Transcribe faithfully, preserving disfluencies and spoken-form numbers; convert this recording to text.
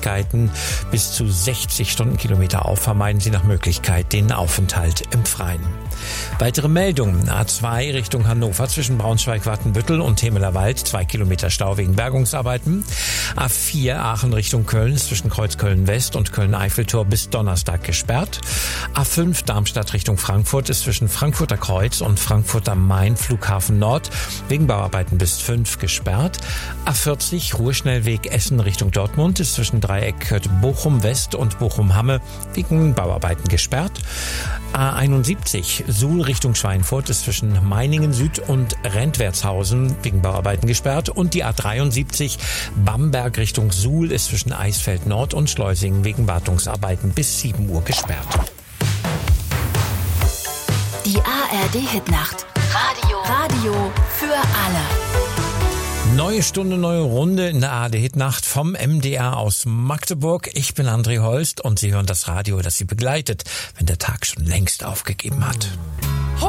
bis zu sechzig Stundenkilometer auf, vermeiden Sie nach Möglichkeit den Aufenthalt im Freien. Weitere Meldungen. A zwei Richtung Hannover zwischen Braunschweig-Wattenbüttel und Hemelerwald, zwei Kilometer Stau wegen Bergungsarbeiten. A vier Aachen Richtung Köln zwischen Kreuzköln-West und Köln-Eiffeltor bis Donnerstag gesperrt. A fünf Darmstadt Richtung Frankfurt ist zwischen Frankfurter Kreuz und Frankfurt am Main Flughafen Nord wegen Bauarbeiten bis fünf gesperrt. A vierzig Ruhrschnellweg Essen Richtung Dortmund ist zwischen Dreieck Bochum West und Bochum Hamme wegen Bauarbeiten gesperrt. A einundsiebzig Suhl Richtung Schweinfurt ist zwischen Meiningen Süd und Rentwertshausen wegen Bauarbeiten gesperrt. Und die A dreiundsiebzig Bamberg Richtung Suhl ist zwischen Eisfeld Nord und Schleusingen wegen Wartungsarbeiten bis sieben Uhr gesperrt. Die A R D-Hitnacht. Radio. Radio für alle. Neue Stunde, neue Runde in der A R D-Hitnacht vom M D R aus Magdeburg. Ich bin André Holst und Sie hören das Radio, das Sie begleitet, wenn der Tag schon längst aufgegeben hat.